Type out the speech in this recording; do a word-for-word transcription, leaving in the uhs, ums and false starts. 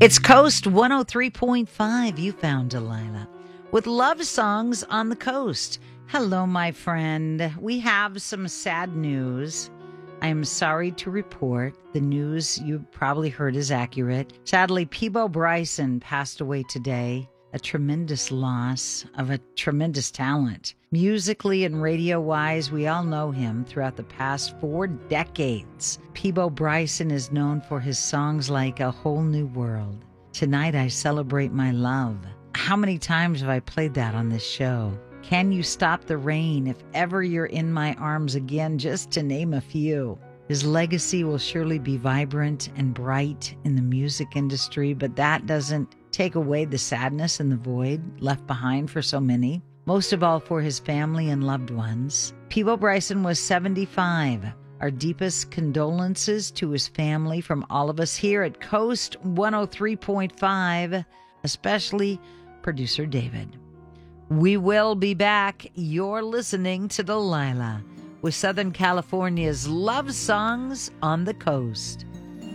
It's Coast one oh three point five. You found Delilah with love songs on the coast. Hello, my friend. We have some sad news. I am sorry to report the news you probably heard is accurate. Sadly, Peabo Bryson passed away today. A tremendous loss of a tremendous talent. Musically and radio-wise, we all know him throughout the past four decades. Peabo Bryson is known for his songs like A Whole New World, Tonight I Celebrate My Love. How many times have I played that on this show? Can You Stop the Rain, If Ever You're in My Arms Again, just to name a few. His legacy will surely be vibrant and bright in the music industry, but that doesn't take away the sadness and the void left behind for so many, most of all for his family and loved ones. Peabo Bryson was seventy-five. Our deepest condolences to his family from all of us here at Coast one oh three point five, especially producer David. We will be back. You're listening to Delilah with Southern California's love songs on the coast.